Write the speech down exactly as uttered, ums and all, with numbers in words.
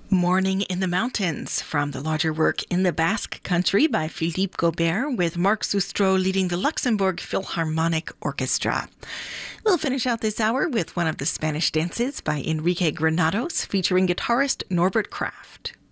Morning in the Mountains from the larger work In the Basque Country by Philippe Gobert, with Marc Soustreau leading the Luxembourg Philharmonic Orchestra. We'll finish out this hour with one of the Spanish dances by Enrique Granados featuring guitarist Norbert Kraft.